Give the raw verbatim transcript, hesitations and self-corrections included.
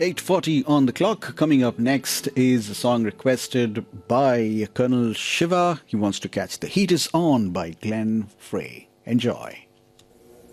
eight forty on the clock. Coming up next is a song requested by Colonel Shiva. He wants to catch The Heat Is On by Glenn Frey. Enjoy.